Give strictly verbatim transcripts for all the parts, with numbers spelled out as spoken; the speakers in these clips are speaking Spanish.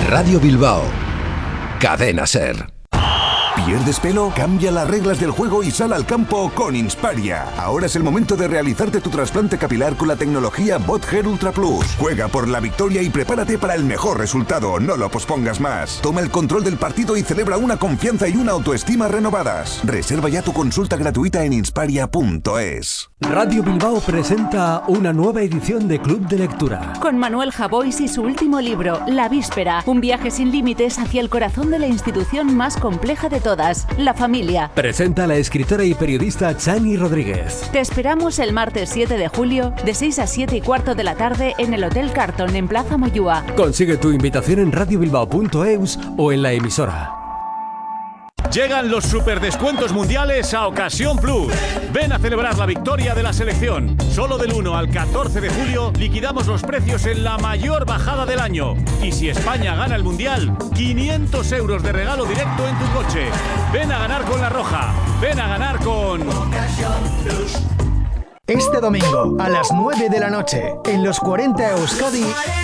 Radio Bilbao. Cadena SER. ¿Pierdes pelo? Cambia las reglas del juego y sal al campo con Insparia. Ahora es el momento de realizarte tu trasplante capilar con la tecnología BotHair Ultra Plus. Juega por la victoria y prepárate para el mejor resultado. No lo pospongas más. Toma el control del partido y celebra una confianza y una autoestima renovadas. Reserva ya tu consulta gratuita en insparia punto es. Radio Bilbao presenta una nueva edición de Club de Lectura. Con Manuel Javois y su último libro, La Víspera, un viaje sin límites hacia el corazón de la institución más compleja de todas, la familia. Presenta la escritora y periodista Chani Rodríguez. Te esperamos el martes siete de julio, de seis a siete y cuarto de la tarde, en el Hotel Carton, en Plaza Moyúa. Consigue tu invitación en radio bilbao punto eus o en la emisora. Llegan los superdescuentos mundiales a Ocasión Plus. Ven a celebrar la victoria de la selección. Solo del uno al catorce de julio liquidamos los precios en la mayor bajada del año. Y si España gana el mundial, quinientos euros de regalo directo en tu coche. Ven a ganar con La Roja. Ven a ganar con Ocasión Plus. Este domingo a las nueve de la noche en los cuarenta Euskadi.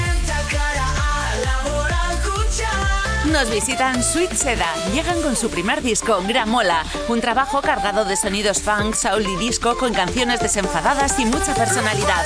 Nos visitan Sweet Seda. Llegan con su primer disco, Gramola, un trabajo cargado de sonidos funk, soul y disco con canciones desenfadadas y mucha personalidad.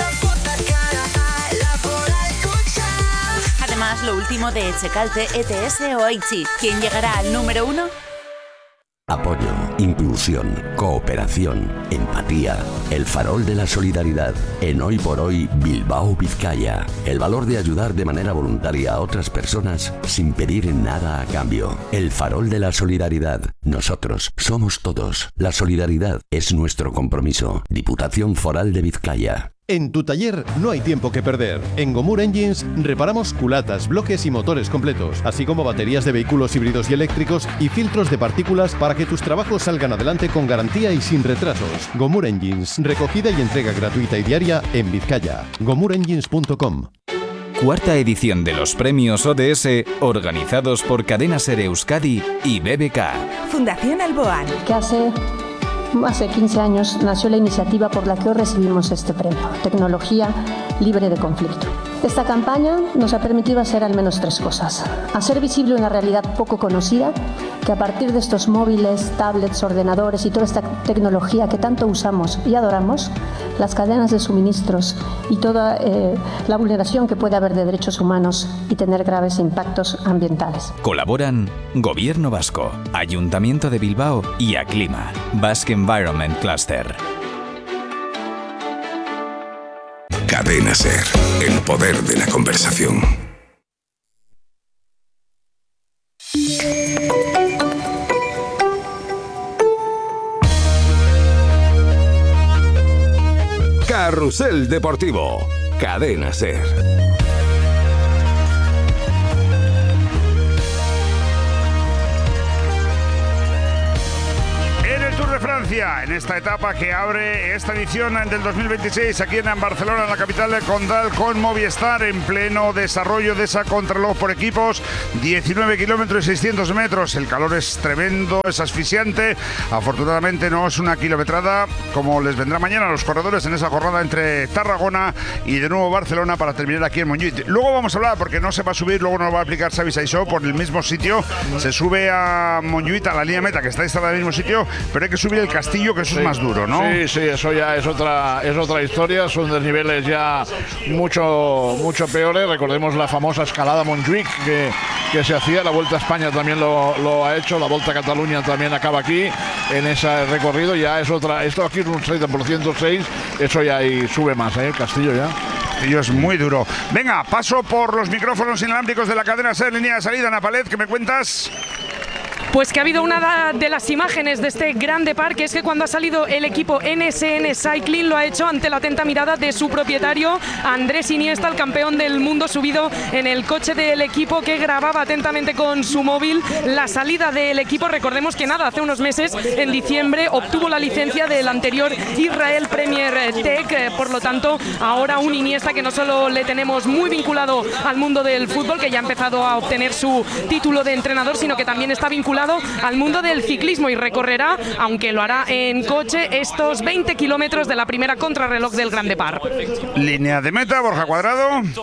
Además, lo último de Echecalte, E T S o Aichi. ¿Quién llegará al número uno? Apoyo, inclusión, cooperación, empatía, el farol de la solidaridad. En Hoy por Hoy, Bilbao, Vizcaya. El valor de ayudar de manera voluntaria a otras personas sin pedir nada a cambio. El farol de la solidaridad. Nosotros somos todos. La solidaridad es nuestro compromiso. Diputación Foral de Vizcaya. En tu taller no hay tiempo que perder. En Gomur Engines reparamos culatas, bloques y motores completos, así como baterías de vehículos híbridos y eléctricos y filtros de partículas para que tus trabajos salgan adelante con garantía y sin retrasos. Gomur Engines, recogida y entrega gratuita y diaria en Vizcaya. gomur engines punto com. Cuarta edición de los premios O D S, organizados por Cadena SER Euskadi y B B K. Fundación Alboan. ¿Qué hace? Hace quince años nació la iniciativa por la que hoy recibimos este premio, Tecnología Libre de Conflicto. Esta campaña nos ha permitido hacer al menos tres cosas. Hacer visible una realidad poco conocida, que a partir de estos móviles, tablets, ordenadores y toda esta tecnología que tanto usamos y adoramos, las cadenas de suministros y toda eh, la vulneración que puede haber de derechos humanos y tener graves impactos ambientales. Colaboran Gobierno Vasco, Ayuntamiento de Bilbao y Aclima, Basque Environment Cluster. Cadena SER, el poder de la conversación. Carrusel Deportivo. Cadena SER. Francia, en esta etapa que abre esta edición del dos mil veintiséis aquí en Barcelona, en la capital del Condal, con Movistar en pleno desarrollo de esa contrarreloj por equipos, diecinueve kilómetros y seiscientos metros. El calor es tremendo, es asfixiante. Afortunadamente no es una kilometrada como les vendrá mañana a los corredores en esa jornada entre Tarragona y de nuevo Barcelona para terminar aquí en Montjuïc. Luego vamos a hablar, porque no se va a subir, luego nos lo va a explicar Xavi Saissó, por el mismo sitio. Se sube a Montjuïc, a la línea meta, que está instalada en el mismo sitio, pero hay que subir el castillo, que eso sí es más duro, ¿no? Sí, sí, eso ya es otra es otra historia, son desniveles ya mucho mucho peores. Recordemos la famosa escalada Montjuïc que, que se hacía, la Vuelta a España también lo, lo ha hecho, la Volta a Cataluña también acaba aquí, en ese recorrido ya es otra, esto aquí es un treinta por ciento seis, eso ya ahí sube más, ¿eh? El castillo ya. Castillo es muy duro. Venga, paso por los micrófonos inalámbricos de la cadena SER, línea de salida. Ana Palet, ¿qué me cuentas? Pues que ha habido una de las imágenes de este grande parque, es que cuando ha salido el equipo N S N Cycling lo ha hecho ante la atenta mirada de su propietario Andrés Iniesta, el campeón del mundo, subido en el coche del equipo, que grababa atentamente con su móvil la salida del equipo. Recordemos que nada, hace unos meses, en diciembre, obtuvo la licencia del anterior Israel Premier Tech, por lo tanto ahora un Iniesta que no solo le tenemos muy vinculado al mundo del fútbol, que ya ha empezado a obtener su título de entrenador, sino que también está vinculado al mundo del ciclismo y recorrerá, aunque lo hará en coche, estos veinte kilómetros de la primera contrarreloj del Grande Par. Línea de meta, Borja Cuadrado.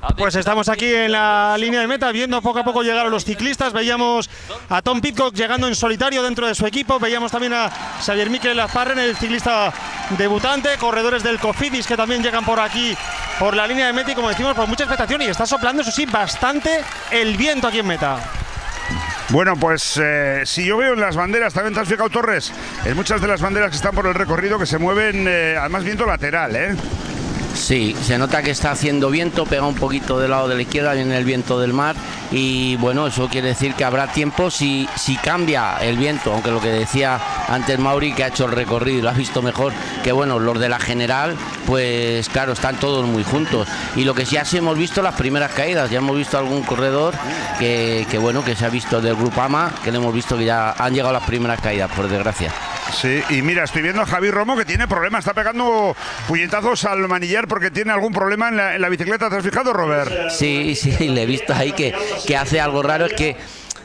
Pues estamos aquí en la línea de meta viendo poco a poco llegar a los ciclistas. Veíamos a Tom Pidcock llegando en solitario dentro de su equipo. Veíamos también a Xavier Mikel Azparren, el ciclista debutante. Corredores del Cofidis que también llegan por aquí, por la línea de meta. Y como decimos, por mucha expectación. Y está soplando, eso sí, bastante el viento aquí en meta. Bueno, pues eh, si yo veo en las banderas, también te has fijado, Torres, en muchas de las banderas que están por el recorrido que se mueven, eh, además viento lateral, ¿eh? Sí, se nota que está haciendo viento, pega un poquito del lado de la izquierda, viene el viento del mar y bueno, eso quiere decir que habrá tiempo si, si cambia el viento, aunque lo que decía antes Mauri, que ha hecho el recorrido y lo ha visto mejor, que bueno, los de la general, pues claro, están todos muy juntos. Y lo que sí así hemos visto las primeras caídas, ya hemos visto algún corredor que, que bueno, que se ha visto del Grupama, que le hemos visto que ya han llegado las primeras caídas, por desgracia. Sí, y mira, estoy viendo a Javi Romo que tiene problemas, está pegando puñetazos al manillar porque tiene algún problema en la, en la bicicleta. ¿Te has fijado, Robert? Sí, sí, le he visto ahí que, que hace algo raro, es que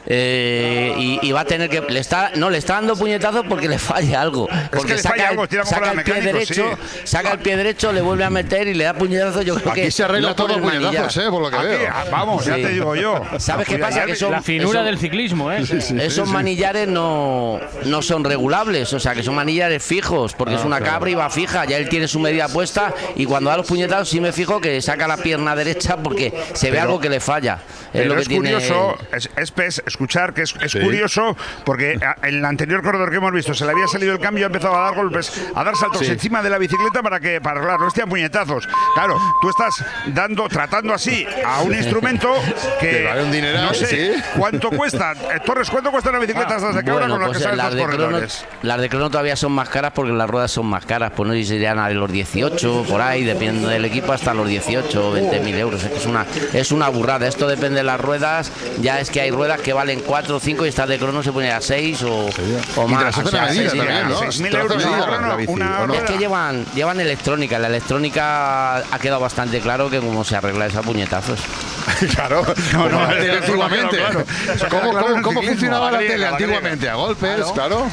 Eh, y, y va a tener que le está no le está dando puñetazos porque le falla algo, porque es que saca, algo, el, saca el pie derecho, sí. saca el pie derecho, le vuelve a meter y le da puñetazos. Yo creo aquí que se arregla todo puñetazos, eh, por lo que aquí, veo. Vamos, sí. Ya te digo yo. ¿Sabes qué pasa? Que son, la finura esos, del ciclismo, ¿eh? Sí, sí, esos sí, manillares sí. no no son regulables, o sea, que son manillares fijos, porque ah, es una claro. cabra y va fija. Ya él tiene su medida puesta y cuando da los puñetazos sí me fijo que saca la pierna derecha porque se ve pero, algo que le falla. Es lo que es tiene. Curioso, es, es, es escuchar que es, es sí. curioso porque en el anterior corredor que hemos visto se le había salido el cambio y ha empezado a dar golpes, a dar saltos sí. encima de la bicicleta para que, para claro, no estén puñetazos. Claro, tú estás dando, tratando así a un instrumento que vale un dineral, no sé ¿sí? cuánto cuesta. Eh, Torres, ¿cuánto cuesta una bicicleta ah, de que bueno, ahora con pues la que salen los corredores? Crono, las de crono todavía son más caras porque las ruedas son más caras, pues no sé si serían a los dieciocho, por ahí, dependiendo del equipo, hasta los dieciocho o veinte mil euros. Es una, es una burrada. Esto depende de las ruedas. Ya es que hay ruedas que valen cuatro o cinco y estas de crono se pone a seis o, o más. O sea, seis mil euros la bici, una, no? Es que llevan, llevan electrónica. La electrónica ha quedado bastante claro que cómo se arregla esa puñetazos. Claro, no, no, no, no, antiguamente. Claro, claro. ¿Cómo, cómo, cómo funcionaba la tele antiguamente? A golpes, claro. claro.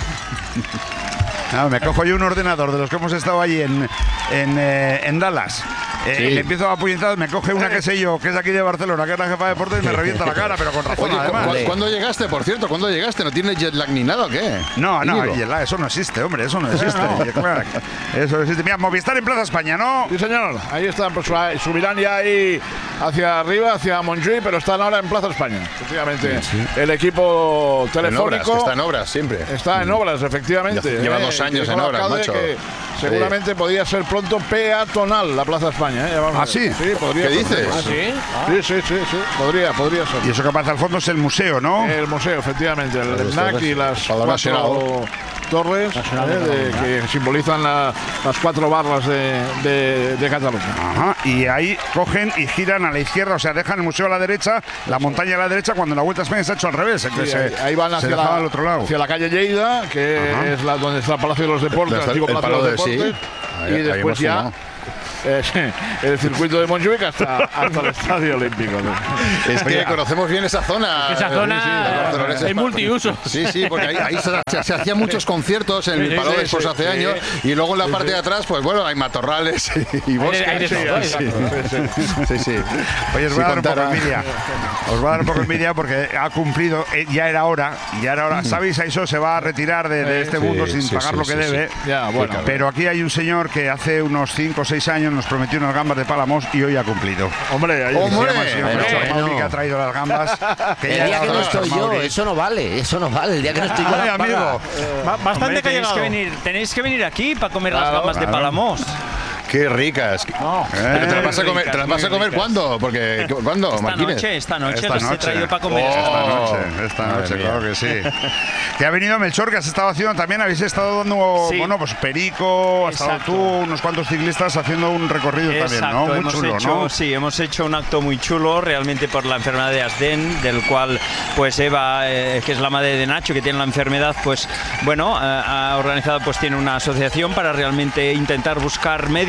No, me cojo yo un ordenador de los que hemos estado allí en, en, eh, en Dallas. Eh, sí. Le empiezo a puñetar, me coge una que sé yo, que es aquí de Barcelona, que es la jefa de deportes y me revienta la cara, pero con razón. Oye, además. ¿cu ¿cuándo llegaste, por cierto? ¿Cuándo llegaste? ¿No tienes jet lag ni nada o qué? No, no, jet lag, eso no existe, hombre, eso no existe. no. Jet lag, eso no existe. Mira, Movistar en Plaza España, ¿no? Sí, señor, ahí están, pues subirán ya ahí hacia arriba, hacia Montjuïc, pero están ahora en Plaza España. Efectivamente, sí, sí. El equipo telefónico. En obras, está en obras siempre. Está en obras, efectivamente. Lleva eh, dos años en obras, macho. Seguramente sí. podría ser pronto peatonal la Plaza España. ¿eh? ¿Ah, sí? Sí, podría. ¿Qué dices? ¿Ah, sí? Ah. sí, sí, sí, sí, podría, podría ser. Y eso que pasa al fondo es el museo, ¿no? El museo, efectivamente, el S N A C y las cuatro torres eh, de, que simbolizan la, las cuatro barras de, de, de Cataluña. Ajá, y ahí cogen y giran a la izquierda, o sea, dejan el museo a la derecha, la montaña a la derecha, cuando la Vuelta a España se ha hecho al revés. Sí, se, ahí, ahí van hacia, la, al otro lado. hacia la calle Lleida, que Ajá. es la, donde está el Palacio de los Deportes, el antiguo Palacio de los Deportes, sí. ahí, y después ya... Fumado. Eh, el circuito de Montjuïc hasta, hasta el Estadio Olímpico. ¿no? Es que Oye, conocemos bien esa zona. Esa zona sí, sí, es multiuso. Sí, sí, porque ahí, ahí se, se hacían muchos conciertos en el Palau de Expos hace sí, años sí. y luego en la parte sí, de atrás, pues bueno, hay matorrales y, y bosques. Hay de, hay de sí, sí, sí, sí. Oye, os voy a dar un poco envidia. Os voy a dar un poco envidia porque ha cumplido, ya era hora, ya era hora. Sabéis, Aiso se va a retirar de, de este mundo sí, sin sí, pagar sí, lo que sí, debe. Sí. Ya, bueno, pero aquí hay un señor que hace unos cinco o seis años nos prometió unas gambas de Palamos y hoy ha cumplido. Hombre, ahí ¡Hombre! Se llama el señor Mauri, que ha traído las gambas. Que el día que no estoy yo, eso no vale, eso no vale. El día que no estoy yo. Ay, amigo. Bastante Hombre, que tenéis que venir, tenéis que venir aquí para comer claro, las gambas claro. de Palamos. Qué ricas. No. Eh, ¿Te las vas a comer, ricas, ¿te las vas a comer cuándo? Porque ¿cuándo? Esta Martínez? noche, esta noche, esta pues noche. he traído para comer. Oh, esta noche, esta noche, claro que sí. Que ha venido Melchor, que has estado haciendo también, habéis estado dando, sí. bueno, pues Perico, has estado tú, unos cuantos ciclistas haciendo un recorrido Exacto. también, ¿no? Muy hemos chulo, hecho, ¿no? Sí, hemos hecho un acto muy chulo, realmente por la enfermedad de Asden, del cual, pues Eva, eh, que es la madre de Nacho, que tiene la enfermedad, pues, bueno, eh, ha organizado, pues tiene una asociación para realmente intentar buscar medios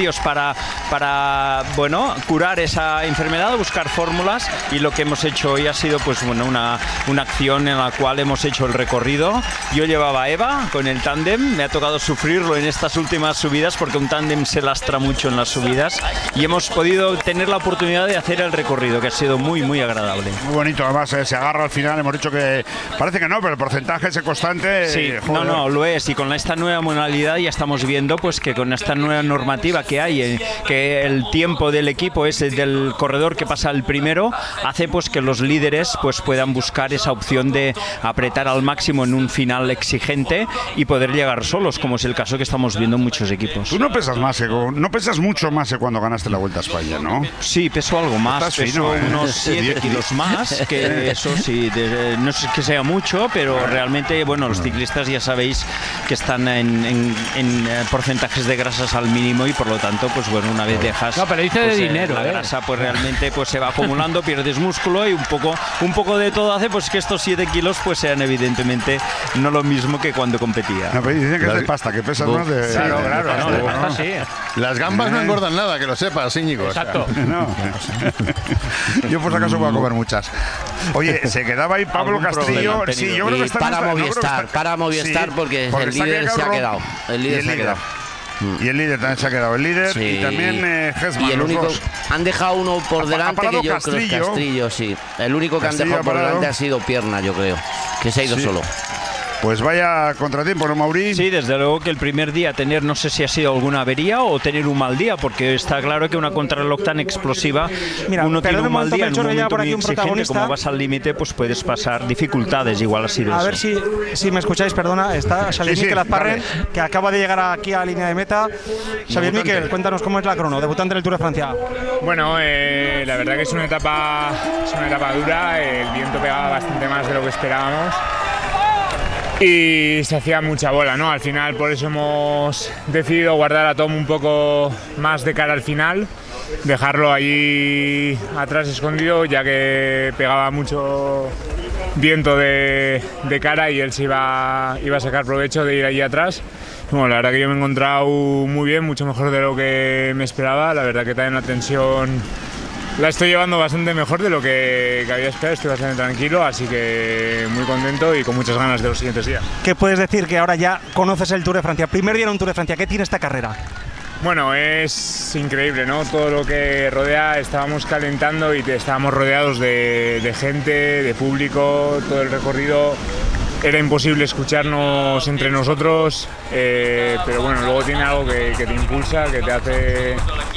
medios para, para bueno, curar esa enfermedad, buscar fórmulas, y lo que hemos hecho hoy ha sido pues bueno una, una acción en la cual hemos hecho el recorrido. Yo llevaba a Eva con el tándem, me ha tocado sufrirlo en estas últimas subidas porque un tándem se lastra mucho en las subidas, y hemos podido tener la oportunidad de hacer el recorrido, que ha sido muy muy agradable. Muy bonito, además eh, se agarra al final, hemos dicho que parece que no, pero el porcentaje ese constante. Sí, eh, no, no, lo es, y con esta nueva modalidad ya estamos viendo pues que con esta nueva normativa que hay, eh, que el tiempo del equipo es el del corredor que pasa el primero, hace pues que los líderes pues puedan buscar esa opción de apretar al máximo en un final exigente y poder llegar solos, como es el caso que estamos viendo en muchos equipos. Tú no pesas más, eh, no pesas mucho más que cuando ganaste la Vuelta a España, ¿no? Sí, peso algo más, Estás peso fino, ¿eh? unos siete kilos más, que eso sí, de, no es que sea mucho, pero realmente, bueno, los ciclistas ya sabéis que están en, en, en porcentajes de grasas al mínimo, y por lo tanto, pues bueno, una vez dejas no, pero dice pues, de eh, dinero, la ¿eh? grasa, pues realmente pues se va acumulando, pierdes músculo, y un poco, un poco de todo hace pues que estos siete kilos pues sean evidentemente no lo mismo que cuando competía. No, pero dicen que es de pasta, que pesas más de... Claro, de, claro, de no, de pasta ¿no? sí. Las gambas no engordan nada, que lo sepas, Íñigo. Exacto. O sea, No. Yo por si acaso voy a comer muchas. Oye, se quedaba ahí Pablo Castillo. Sí, yo creo que Y está para no está- no creo que Movistar, está- para Movistar Sí, porque, porque el se ha líder se ha Ro- quedado. El líder y se ha quedado. Y el líder también se ha quedado. El líder Sí. y también eh, Hesman, Y el los único, dos. han dejado uno por Ha- ha delante parado que yo creo que Castrillo. es Castrillo, sí. El único que han Castillo dejado ha por parado. delante ha sido Pierna, yo creo. Que se ha ido Sí. solo. Pues vaya contratiempo, ¿no, Mauri? Sí, desde luego que el primer día tener, no sé si ha sido alguna avería o tener un mal día, porque está claro que una contrarreloj tan explosiva, Mira, uno tiene perdón un un mal momento, día en un Melchor, que lleva momento por muy aquí un exigente, protagonista. como vas al límite, pues puedes pasar dificultades, igual ha sido A eso. ver si, si me escucháis, perdona, está Xavier Sí, sí, Miquel Azparren, dale. que acaba de llegar aquí a línea de meta. Xavier Debutante. Miquel, cuéntanos cómo es la crono, debutante del Tour de Francia. Bueno, eh, la verdad que es una etapa, es una etapa dura, el viento pegaba bastante más de lo que esperábamos y se hacía mucha bola, ¿no? Al final por eso hemos decidido guardar a Tom un poco más de cara al final, dejarlo allí atrás escondido, ya que pegaba mucho viento de, de cara y él se iba, iba a sacar provecho de ir allí atrás. Bueno, la verdad que yo me he encontrado muy bien, mucho mejor de lo que me esperaba. La verdad que también la tensión la estoy llevando bastante mejor de lo que, que había esperado, estoy bastante tranquilo, así que muy contento y con muchas ganas de los siguientes días. ¿Qué puedes decir que ahora ya conoces el Tour de Francia? Primer día en un Tour de Francia, ¿qué tiene esta carrera? Bueno, es increíble, ¿no? Todo lo que rodea, estábamos calentando y te- estábamos rodeados de, de gente, de público, todo el recorrido. Era imposible escucharnos entre nosotros, eh, pero bueno, luego tiene algo que, que te impulsa, que te hace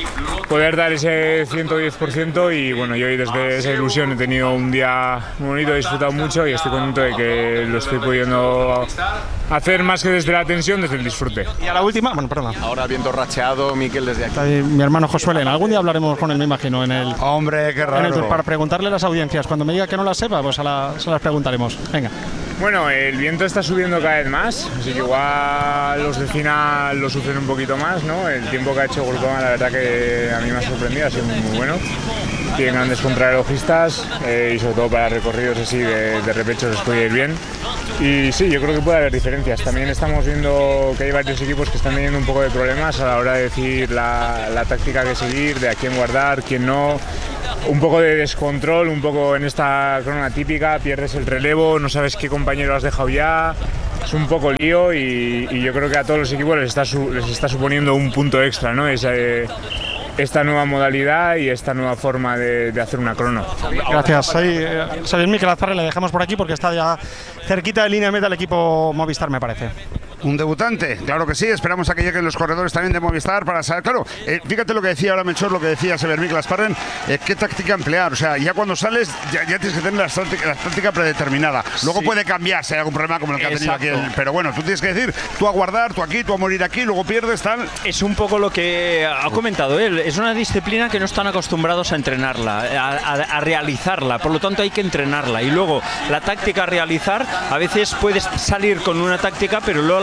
poder dar ese ciento diez por ciento y bueno, yo hoy desde esa ilusión he tenido un día muy bonito, he disfrutado mucho y estoy contento de que lo estoy pudiendo hacer más que desde la tensión, desde el disfrute. Y a la última, bueno, perdona. Ahora viento racheado, Miquel desde aquí. Está ahí mi hermano Josué Elena. Algún día hablaremos con él, me imagino, en el, Hombre, qué en el Tour, raro. para preguntarle a las audiencias. Cuando me diga que no las sepa, pues a la- se las preguntaremos. Venga. Bueno, el viento está subiendo cada vez más, así que igual los de final lo sufren un poquito más, ¿no? El tiempo que ha hecho Groupama, la verdad que a mí me ha sorprendido, ha sido muy, muy bueno. Tienen grandes contrarrelojistas eh, y sobre todo para recorridos así de, de repecho les puede ir bien. Y sí, yo creo que puede haber diferencias. También estamos viendo que hay varios equipos que están teniendo un poco de problemas a la hora de decir la, la táctica que seguir, de a quién guardar, quién no. Un poco de descontrol, un poco en esta crono típica, pierdes el relevo, no sabes qué compañero has dejado ya. Es un poco lío y, y yo creo que a todos los equipos les está, su- les está suponiendo un punto extra, ¿no? Es, eh, esta nueva modalidad y esta nueva forma de, de hacer una crono. Gracias. Soy eh, Xavier Miquel Azparren, le dejamos por aquí porque está ya cerquita de línea de meta el equipo Movistar, me parece. Un debutante, claro que sí, esperamos a que lleguen los corredores también de Movistar para saber, claro, eh, fíjate lo que decía ahora Melchor, lo que decía Xavier Miquel Azparren, eh, qué táctica emplear, o sea, ya cuando sales ya, ya tienes que tener la táctica, la táctica predeterminada, luego Sí. puede cambiar si hay algún problema como el que ha tenido aquí, Exacto. el- pero bueno, tú tienes que decir, tú a guardar, tú aquí, tú a morir aquí, luego pierdes, tal. Es un poco lo que ha comentado él, es una disciplina que no están acostumbrados a entrenarla, a, a- a realizarla, por lo tanto hay que entrenarla y luego la táctica a realizar, a veces puedes salir con una táctica pero luego la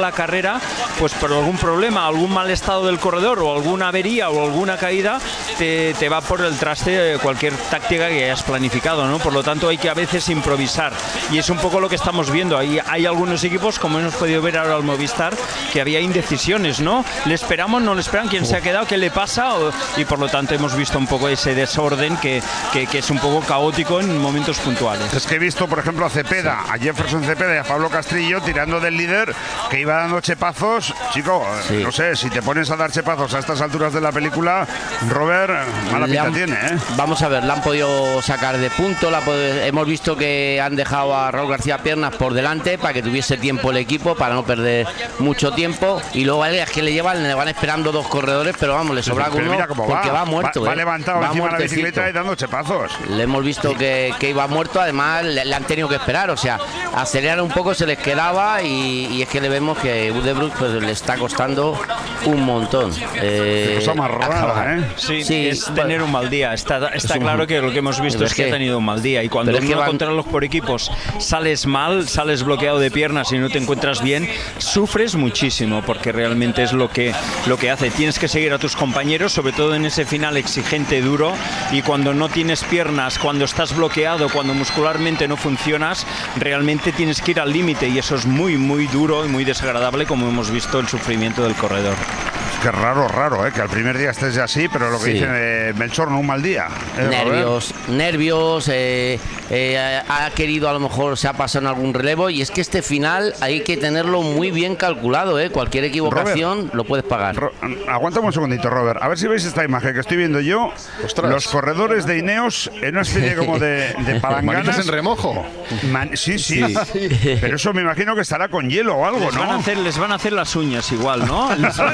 la carrera, pues por algún problema, algún mal estado del corredor o alguna avería o alguna caída, te, te va por el traste cualquier táctica que hayas planificado, ¿no? Por lo tanto hay que a veces improvisar y es un poco lo que estamos viendo. Hay, hay algunos equipos, como hemos podido ver ahora al Movistar, que había indecisiones, ¿no? ¿Le esperamos, no le esperan? ¿Quién se ha quedado? ¿Qué le pasa? O, y por lo tanto hemos visto un poco ese desorden que, que, que es un poco caótico en momentos puntuales. Es que he visto, por ejemplo, a Cepeda, a Jefferson Cepeda y a Pablo Castrillo tirando del líder, que iba dando chepazos. Chico, sí. no sé, si te pones a dar chepazos a estas alturas de la película, Robert, mala pinta han, tiene, ¿eh? Vamos a ver, la han podido sacar de punto, la podido, hemos visto que han dejado a Raúl García Piernas por delante para que tuviese tiempo el equipo, para no perder mucho tiempo, y luego vale, es que le llevan, le van esperando dos corredores, pero vamos, le sobra uno porque va, va muerto. Va, va ¿eh? levantado va encima de la bicicleta y dando chepazos. Le hemos visto que, que iba muerto, además le, le han tenido que esperar, o sea, acelerar un poco se les quedaba y, y es que le vemos que Udebrück pues le está costando un montón. Eh, cosa más rara, ¿eh? Sí, sí, es bueno, tener un mal día. Está, está un, claro que lo que hemos visto es que, que ha tenido un mal día y cuando uno van... contra los por equipos sales mal, sales bloqueado de piernas y no te encuentras bien, sufres muchísimo porque realmente es lo que, lo que hace. Tienes que seguir a tus compañeros, sobre todo en ese final exigente, duro, y cuando no tienes piernas, cuando estás bloqueado, cuando muscularmente no funcionas, realmente tienes que ir al límite y eso es muy, muy duro y muy desagradable, como hemos visto el sufrimiento del corredor. Qué raro, raro, ¿eh? Que al primer día estés ya así, pero lo que sí. dice eh, Melchor, no un mal día. ¿eh, nervios, Robert? nervios, eh, eh, ha querido, a lo mejor se ha pasado en algún relevo y es que este final hay que tenerlo muy bien calculado, ¿eh? Cualquier equivocación Robert, lo puedes pagar. Ro aguántame un segundito, Robert, a ver si veis esta imagen que estoy viendo yo. Ostras. Los corredores de Ineos en una especie como de, de palanganas. ¿Manitas en remojo? Man sí, sí, sí, pero eso me imagino que estará con hielo o algo, les ¿no? Van a hacer, les van a hacer las uñas igual, ¿no?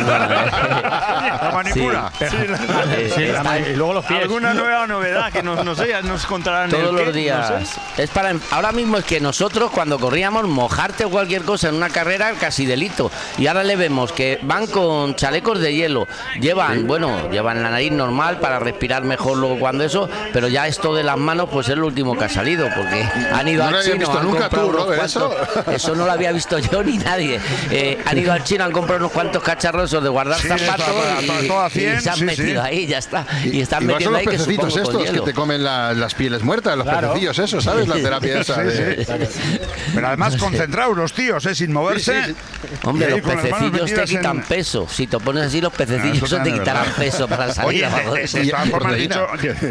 La manicura. Sí. Sí, sí, la y luego los pies. Alguna nueva novedad que nos, no sé, ya nos contarán todos el los qué, días. No sé. Es para ahora mismo es que nosotros cuando corríamos mojarte o cualquier cosa en una carrera casi delito y ahora le vemos que van con chalecos de hielo, llevan, sí. bueno, llevan la nariz normal para respirar mejor luego cuando eso, pero ya esto de las manos pues es lo último que ha salido porque han ido no al chino, visto han nunca comprado tú, unos Robert, cuantos, eso. eso no lo había visto yo ni nadie. Eh, han ido al chino, han comprado unos cuantos cacharros de guardar sí, zapatos y, toda cien, y se han sí, metido sí. ahí, ya está. Y están Igual metiendo son los ahí pececitos que estos que te comen la, las pieles muertas, los claro. pececillos, eso, ¿sabes? La terapia esa. Sí, de... sí. Pero además concentrados los tíos, ¿eh? Sin moverse. Sí, sí. Hombre, los pececillos te quitan en... peso. Si te pones así, los pececillos no, te quitarán peso para salir. Oye, de, de todas formas, dicho,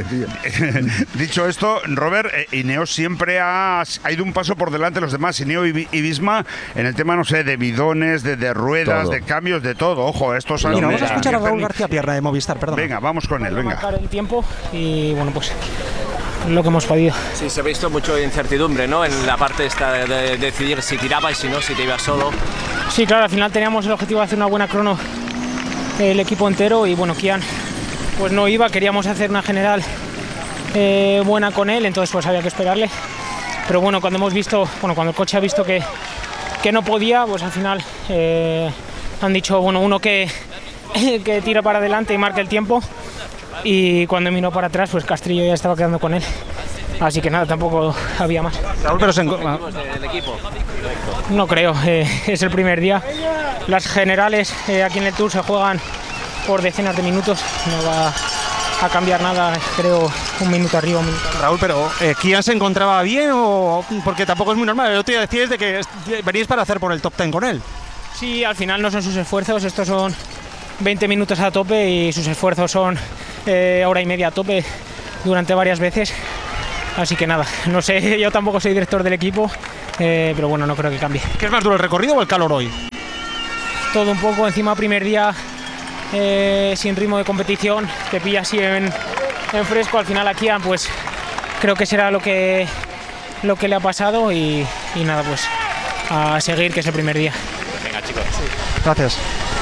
dicho esto, Robert, eh, Ineos siempre ha, ha ido un paso por delante de los demás, Ineos y, y Visma, en el tema, no sé, de bidones, de, de ruedas, todo. de cambios, de todo. Ojo, estos han... Mira, vamos a escuchar a Raúl García Pierna de Movistar, perdón. Venga, vamos con él, venga. El tiempo y, bueno, pues lo que hemos podido. Sí, se ha visto mucho incertidumbre, ¿no? En la parte esta de, de decidir si tiraba y si no, si te ibas solo. Sí, claro, al final teníamos el objetivo de hacer una buena crono el equipo entero y, bueno, Kian pues no iba, queríamos hacer una general eh, buena con él, entonces pues había que esperarle. Pero bueno, cuando hemos visto, bueno, cuando el coche ha visto que, que no podía, pues al final eh, han dicho, bueno, uno que, que tira para adelante y marque el tiempo. Y cuando miró para atrás, pues Castrillo ya estaba quedando con él. Así que nada, tampoco había más. Raúl, pero se del equipo. No creo, eh, es el primer día. Las generales eh, aquí en el Tour se juegan por decenas de minutos. No va a cambiar nada, creo, un minuto arriba, un minuto arriba. Raúl, pero eh, ¿Kian se encontraba bien o...? Porque tampoco es muy normal. El otro día decías de que venís para hacer por el top ten con él. Sí, al final no son sus esfuerzos, estos son veinte minutos a tope y sus esfuerzos son eh, hora y media a tope durante varias veces. Así que nada, no sé, yo tampoco soy director del equipo, eh, pero bueno, no creo que cambie. ¿Qué es más duro, el recorrido o el calor hoy? Todo un poco, encima primer día eh, sin ritmo de competición, te pilla así en, en fresco, al final aquí pues creo que será lo que, lo que le ha pasado y, y nada, pues a seguir, que es el primer día. Venga, chicos. Gracias.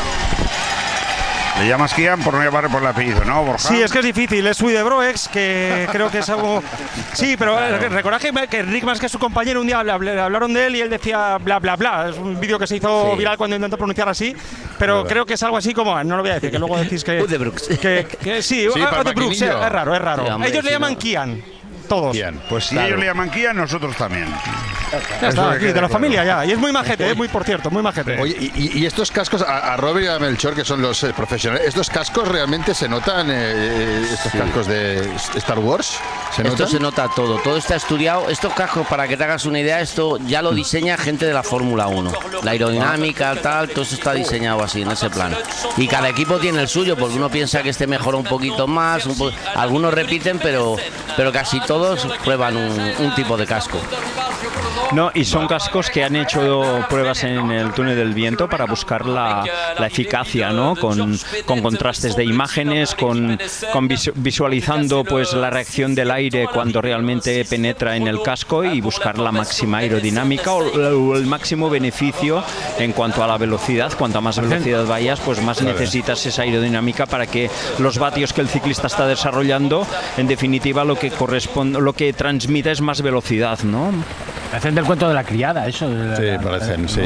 Le llamas Kian por no llamarle por el apellido, ¿no, Borja? Sí, es que es difícil, es Udebrück, que creo que es algo... Sí, pero claro. Recordad que, que Rick, más que su compañero, un día le hablaron de él y él decía bla, bla, bla. Es un vídeo que se hizo sí. viral cuando intentó pronunciar así, pero claro. creo que es algo así como... No lo voy a decir, que luego decís que... Udebrück. Que, que, sí, sí Udebrück, sí, es raro, es raro. Sí, hombre, ellos sí, le llaman no. Kian, todos. Kian. Pues si claro. ellos le llaman Kian, nosotros también. Ya está, aquí, de la familia ya. Y es muy majete, eh, muy por cierto, muy majete. Oye, y, y estos cascos, a, a Robert y a Melchor, que son los eh, profesionales, ¿estos cascos realmente se notan, eh, estos sí. cascos de Star Wars? ¿Se esto notan? se nota todo, todo está estudiado. Estos cascos, para que te hagas una idea, esto ya lo diseña gente de la Fórmula uno. La aerodinámica, tal, todo eso está diseñado así, en ese plan. Y cada equipo tiene el suyo, porque uno piensa que este mejora un poquito más, un po algunos repiten, pero, pero casi todos prueban un, un tipo de casco. No, y son cascos que han hecho pruebas en el túnel del viento para buscar la, la eficacia, ¿no? Con, con contrastes de imágenes, con, con visualizando pues la reacción del aire cuando realmente penetra en el casco y buscar la máxima aerodinámica o, o el máximo beneficio en cuanto a la velocidad. Cuanta más velocidad vayas, pues más necesitas esa aerodinámica para que los vatios que el ciclista está desarrollando, en definitiva, lo que corresponde, lo que transmite es más velocidad, ¿no? Hacen del cuento de la criada, eso. Sí, parecen, sí.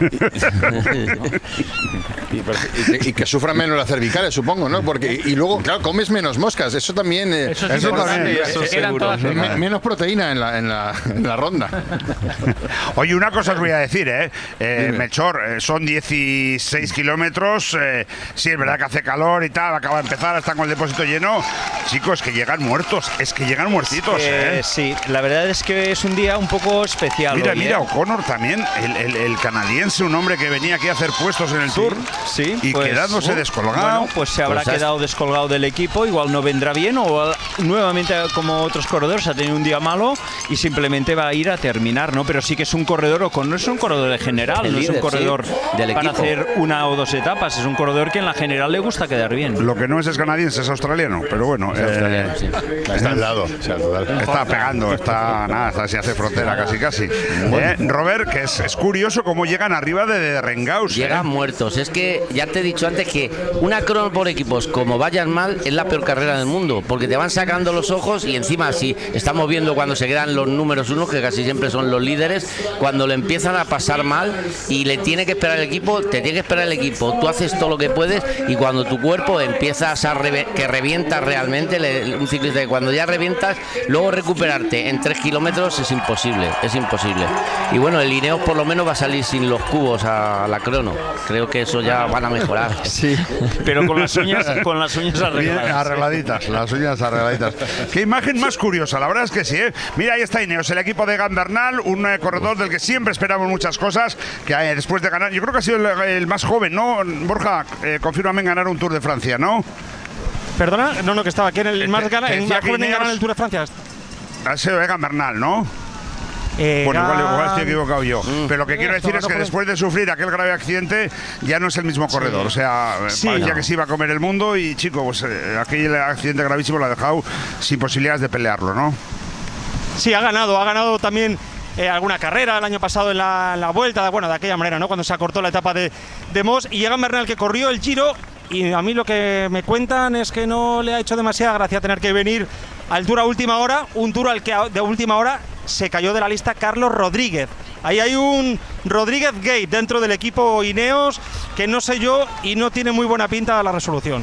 y, y, y que sufran menos las cervicales, supongo, ¿no? Porque y luego, claro, comes menos moscas. Eso también. Eh, eso, sí, eso también. Eso seguro, ¿no? Men, menos proteína en la, en la, en la ronda. Oye, una cosa os voy a decir, ¿eh? eh Melchor, eh, son dieciséis kilómetros. Eh, sí, es verdad que hace calor y tal. Acaba de empezar, están con el depósito lleno. Chicos, que llegan muertos. Es que llegan muertitos, eh, ¿eh? Sí, la verdad es que es un día un poco especial. Mira, hoy, mira, ¿eh? O'Connor también, el, el, el canadiense, un hombre que venía aquí a hacer puestos en el sí, Tour sí, y pues, quedándose uh, descolgado. Bueno, pues se habrá pues quedado descolgado del equipo, igual no vendrá bien o nuevamente como otros corredores ha tenido un día malo y simplemente va a ir a terminar, ¿no? Pero sí que es un corredor, O'Connor es un corredor de general, el no líder, es un corredor sí, del para equipo. Hacer una o dos etapas, es un corredor que en la general le gusta quedar bien. Lo que no es es canadiense, es australiano, pero bueno. Es eh, australiano, sí. Está al lado. O sea, está pegando, está nada, está, se hace frontera casi casi. Eh, Robert, que es, es curioso cómo llegan arriba de, de Rengaus. Llegan ¿eh? muertos. Es que ya te he dicho antes que una crono por equipos, como vayan mal, es la peor carrera del mundo, porque te van sacando los ojos y encima si estamos viendo cuando se quedan los números uno, que casi siempre son los líderes, cuando le empiezan a pasar mal y le tiene que esperar el equipo, te tiene que esperar el equipo, tú haces todo lo que puedes y cuando tu cuerpo empiezas a re que revientas realmente, le, un ciclista que cuando ya revientas, luego recuperarte en tres kilómetros es imposible, es imposible. Y bueno, el Ineos por lo menos va a salir sin los cubos a la crono. Creo que eso ya van a mejorar. Sí, pero con las uñas, con las uñas arregladas. Bien arregladitas, las uñas arregladitas. Qué imagen más curiosa, la verdad es que sí, ¿eh? Mira, ahí está Ineos, el equipo de Egan Bernal, un eh, corredor del que siempre esperamos muchas cosas, que eh, después de ganar, yo creo que ha sido el, el más joven, ¿no? Borja, eh, confírmame en ganar un Tour de Francia, ¿no? Perdona, no, no, que estaba aquí en el más, gana, en más joven en ganar el Tour de Francia. Ha sido Egan Bernal, ¿no? Eh, bueno, igual, igual estoy equivocado yo. Mm. Pero lo que eh, quiero decir es que después de sufrir aquel grave accidente ya no es el mismo corredor. Sí. O sea, sí, parecía no. que se iba a comer el mundo y, chico, pues eh, aquel accidente gravísimo lo ha dejado sin posibilidades de pelearlo, ¿no? Sí, ha ganado, ha ganado también eh, alguna carrera el año pasado en la, en la Vuelta, bueno, de aquella manera, ¿no? Cuando se acortó la etapa de, de Moss y Egan Bernal que corrió el Giro. Y a mí lo que me cuentan es que no le ha hecho demasiada gracia tener que venir al Tour a última hora, un Tour al que de última hora se cayó de la lista Carlos Rodríguez. Ahí hay un Rodríguez Gate dentro del equipo Ineos que no sé yo y no tiene muy buena pinta la resolución.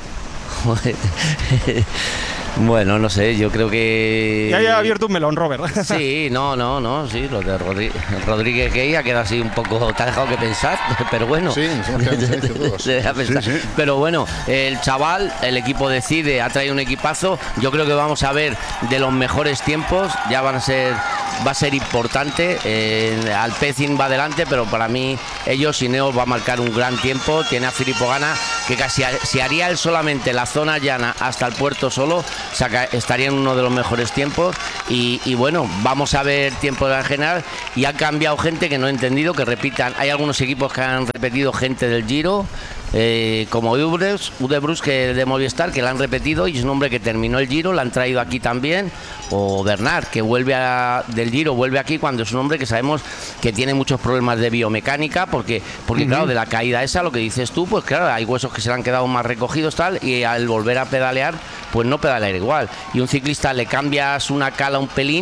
Bueno, no sé, yo creo que... Ya haya abierto un melón, Robert. Sí, no, no, no, sí, lo de Rodri Rodríguez Gay ha quedado así un poco, te ha dejado que pensar, pero bueno. Sí, te deja pensar. Sí, sí. Pero bueno, el chaval, el equipo decide, ha traído un equipazo, yo creo que vamos a ver de los mejores tiempos, ya van a ser, va a ser importante, eh, Alpecin va adelante, pero para mí ellos, Ineos va a marcar un gran tiempo, tiene a Filippo Ganna, que casi si haría él solamente la zona llana hasta el puerto solo, saca, estaría en uno de los mejores tiempos y, y bueno, vamos a ver tiempo de la general y ha cambiado gente que no he entendido, que repitan, hay algunos equipos que han repetido gente del Giro, eh, como Udebrus, Udebrus que de Movistar, que la han repetido y es un hombre que terminó el Giro, la han traído aquí también, o Bernard, que vuelve a, del Giro, vuelve aquí cuando es un hombre que sabemos que tiene muchos problemas de biomecánica, porque, porque uh-huh. claro, de la caída esa, lo que dices tú, pues claro, hay huesos que se le han quedado más recogidos tal, y al volver a pedalear, pues no pedalear igual, y un ciclista le cambias una cala un pelín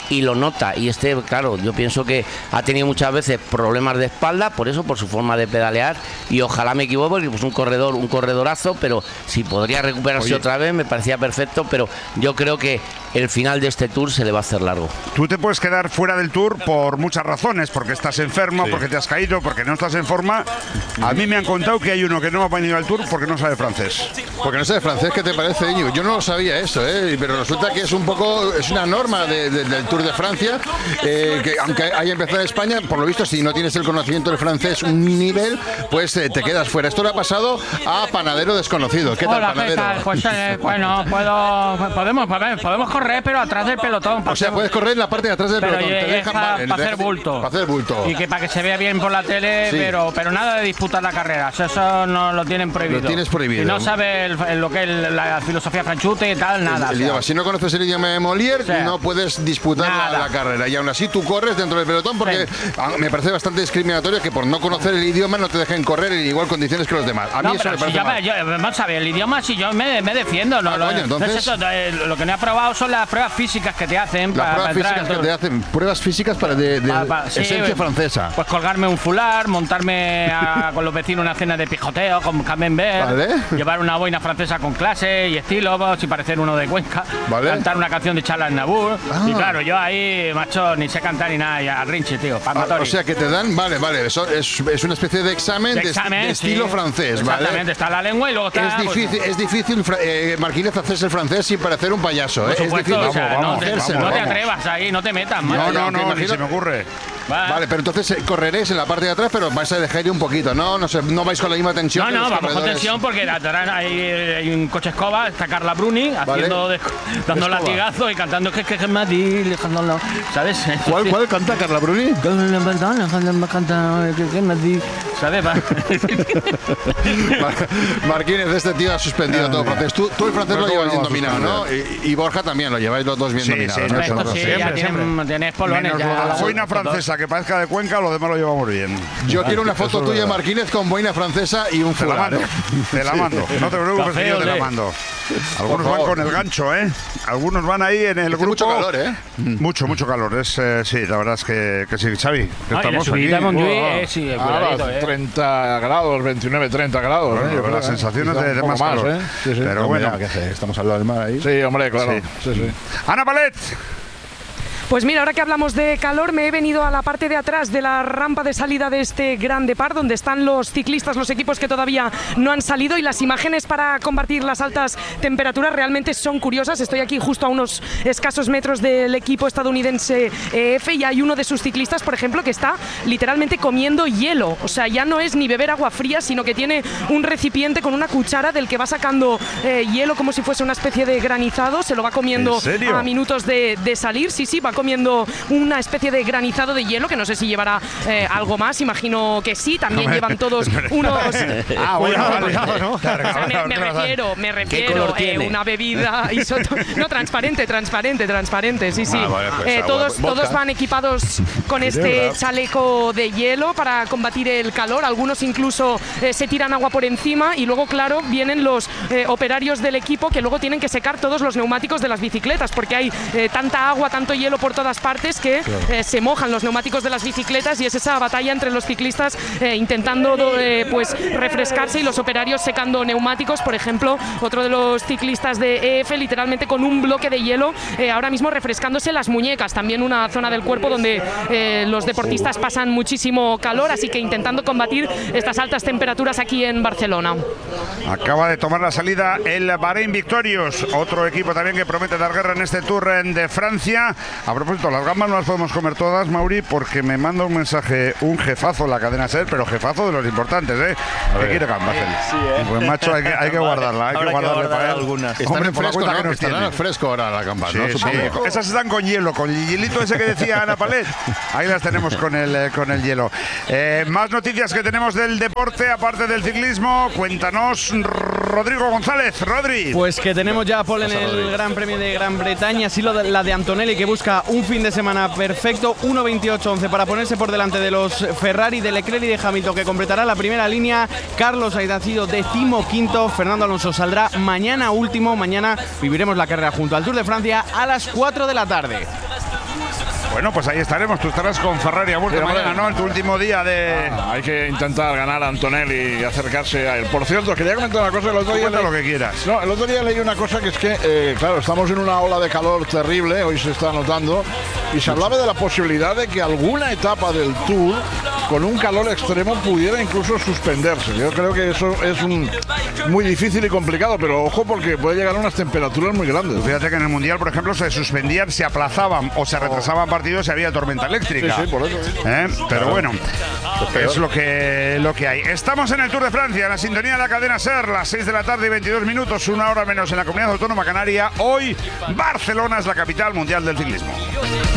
y lo nota. Y este, claro, yo pienso que ha tenido muchas veces problemas de espalda, por eso, por su forma de pedalear, y ojalá me equivoque, porque pues un corredor, un corredorazo, pero si podría recuperarse Oye. otra vez, me parecía perfecto, pero yo creo que el final de este Tour se le va a hacer largo. Tú te puedes quedar fuera del Tour por muchas razones, porque estás enfermo, sí. porque te has caído, porque no estás en forma. A mí me han contado que hay uno que no ha venido al Tour porque no sabe francés. Porque no sabe francés, ¿qué te parece, Íñigo? Yo no lo sabía eso, ¿eh? Pero resulta que es un poco, es una norma de, de, del Tour de Francia, eh, que aunque haya empezado en España, por lo visto, si no tienes el conocimiento del francés un nivel, pues eh, te quedas fuera. Esto le ha pasado a Panadero Desconocido. ¿Qué tal, Hola, Panadero? ¿qué tal? Pues eh, bueno, puedo, podemos, podemos correr, pero atrás del pelotón. O sea, puedes correr en la parte de atrás del pero pelotón. Ye, te dejan, para, vale, para dejan, hacer bulto. Para hacer bulto. Y que para que se vea bien por la tele, sí. pero, pero nada de disputar la carrera. Eso no lo tienen prohibido. Lo tienes prohibido. Y no sabe el, el, lo que es la filosofía franchute y tal, nada. El, el idioma. Si no conoces el idioma de Molière, sí. no puedes disputar la, la carrera. Y aún así tú corres dentro del pelotón porque sí. me parece bastante discriminatorio que por no conocer el idioma no te dejen correr en igual condiciones que los demás. A mí no, eso pero me parece si mal. yo, yo, vamos a ver, el idioma si yo me, me defiendo. No, ah, lo, coño, entonces, no es eso, lo que no he probado son las pruebas físicas que te hacen. Las para, pruebas para físicas que te hacen. Pruebas físicas para de, de pa, pa, esencia sí, francesa. Pues colgarme un fular, montarme a, con los vecinos una cena de pijoteo con camembert, ¿vale? Llevar una boina francesa con clase y estilo, pues, y parecer uno de Cuenca, ¿vale? Cantar una canción de Charles Nabur. Ah. Y claro, yo ahí, macho, ni sé cantar ni nada, y al rinche, tío. Ah, o sea que te dan, vale, vale, eso es, es una especie de examen de, examen, de estilo sí. francés, ¿vale? Exactamente, está la lengua y luego está. Es difícil, pues, es difícil eh, Marquínez, hacerse el francés sin parecer un payaso, ¿eh? Por supuesto, es difícil. O sea, vamos, no, vamos, te, vamos, no vamos. te atrevas ahí, no te metas, No, macho. no, no, no ni se me ocurre. Vale. vale, pero entonces correréis en la parte de atrás, pero vais a dejar ir un poquito, ¿no? No sé, no vais con la misma tensión. No, que no, los vamos corredores. con tensión porque atrás hay, hay un coche escoba, está Carla Bruni haciendo vale. de, dando escoba. Latigazos y cantando que es que es Madrid, ¿sabes? ¿Cuál, cuál canta Carla Bruni? ¿Sabes? Marquínez, este tío ha suspendido todo el francés. Tú, tú el francés pues lo llevas bien dominado, ¿no? Y, y Borja también, lo lleváis los dos bien sí, dominados. Sí, ¿no? Esto sí, siempre, ya tienen, tienes polones. Menos ya, la boina francesa que parezca de Cuenca, lo demás lo llevamos bien. Yo quiero una foto tuya, Marquínez, con boina francesa y un fular. Te la mando, ¿eh? te la mando. No te preocupes, que yo te la mando. Algunos van con el gancho, ¿eh? Algunos van ahí en el Hace grupo. Mucho calor, ¿eh? Mucho, mucho calor. Es, eh, sí, la verdad es que, que sí. Xavi, que no, estamos aquí. Montjuïc, eh, sí, ah, eh. treinta grados, veintinueve, treinta grados. Bueno, eh, con las sensaciones de, de más calor. Más, ¿eh? sí, sí. Pero no, bueno. Mira, ¿qué estamos al lado del mar ahí. Sí, hombre, claro. Sí. Sí, sí. Ana Palet. Pues mira, ahora que hablamos de calor, me he venido a la parte de atrás de la rampa de salida de este Gran Depart, donde están los ciclistas, los equipos que todavía no han salido, y las imágenes para combatir las altas temperaturas realmente son curiosas. Estoy aquí justo a unos escasos metros del equipo estadounidense E F y hay uno de sus ciclistas, por ejemplo, que está literalmente comiendo hielo. O sea, ya no es ni beber agua fría, sino que tiene un recipiente con una cuchara del que va sacando eh, hielo como si fuese una especie de granizado. Se lo va comiendo a minutos de, de salir. Sí, sí, va comiendo una especie de granizado de hielo, que no sé si llevará eh, algo más, imagino que sí, también no, llevan todos unos... Ah, bueno, vale. No, o sea, me, me refiero, me refiero, eh, una bebida isoto... No, transparente, transparente, transparente, sí, sí. Ah, vale, pues, eh, todos, todos van equipados con este chaleco de hielo para combatir el calor, algunos incluso eh, se tiran agua por encima y luego, claro, vienen los eh, operarios del equipo que luego tienen que secar todos los neumáticos de las bicicletas, porque hay eh, tanta agua, tanto hielo por todas partes que claro. eh, se mojan los neumáticos de las bicicletas y es esa batalla entre los ciclistas eh, intentando eh, pues refrescarse y los operarios secando neumáticos. Por ejemplo, otro de los ciclistas de E F literalmente con un bloque de hielo eh, ahora mismo refrescándose las muñecas, también una zona del cuerpo donde eh, los deportistas pasan muchísimo calor, así que intentando combatir estas altas temperaturas aquí en Barcelona. Acaba de tomar la salida el Bahrein Victorious, otro equipo también que promete dar guerra en este Tour de Francia. A propósito, las gambas no las podemos comer todas, Mauri, porque me manda un mensaje un jefazo en la cadena SER, pero jefazo de los importantes, ¿eh? Que quiere gambas él. Sí, ¿eh? Pues macho, hay que, hay que guardarla, hay que guardarle que para él. Algunas. Están en fresco, ¿no? Que están en fresco ahora las gambas, sí, ¿no? Sí. Esas están con hielo, con el hielito ese que decía Ana Palet. Ahí las tenemos con el, con el hielo. Eh, más noticias que tenemos del deporte, aparte del ciclismo. Cuéntanos, Rodrigo González. Rodri. Pues que tenemos ya pole en el Gran Premio de Gran Bretaña, así lo de, la de Antonelli, que busca un fin de semana perfecto, uno veintiocho once para ponerse por delante de los Ferrari, de Leclerc y de Hamilton, que completará la primera línea. Carlos Sainz ha sido decimoquinto, Fernando Alonso saldrá mañana último. Mañana viviremos la carrera junto al Tour de Francia a las cuatro de la tarde. Bueno, pues ahí estaremos. Tú estarás con Ferrari a muerte mañana, ¿no? En tu último día de... Ah, hay que intentar ganar a Antonelli y acercarse a él. Por cierto, quería comentar una cosa. El otro día Cuenta leí... lo que quieras. No, el otro día leí una cosa que es que, eh, claro, estamos en una ola de calor terrible, hoy se está notando, y se hablaba de la posibilidad de que alguna etapa del Tour, con un calor extremo, pudiera incluso suspenderse. Yo creo que eso es un, muy difícil y complicado, pero ojo porque puede llegar a unas temperaturas muy grandes. Fíjate que en el Mundial, por ejemplo, se suspendían, se aplazaban o se retrasaban partidos si había tormenta eléctrica. Sí, sí, por eso. ¿Eh? Pero Claro. bueno, es lo que, lo que hay. Estamos en el Tour de Francia, en la sintonía de la cadena SER, las seis de la tarde y veintidós minutos, una hora menos en la Comunidad Autónoma Canaria. Hoy, Barcelona es la capital mundial del ciclismo.